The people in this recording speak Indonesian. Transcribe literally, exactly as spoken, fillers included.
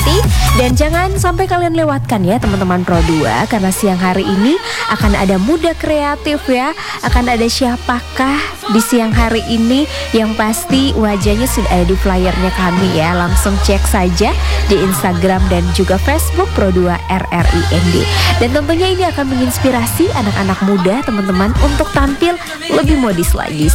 Dan jangan sampai kalian lewatkan ya teman-teman Pro dua, karena siang hari ini akan ada Muda Kreatif ya. Akan ada siapakah di siang hari ini? Yang pasti wajahnya sudah ada di flyernya kami ya. Langsung cek saja di Instagram dan juga Facebook Pro dua R R I N D. Dan tentunya ini akan menginspirasi anak-anak muda teman-teman untuk tampil lebih modis lagi.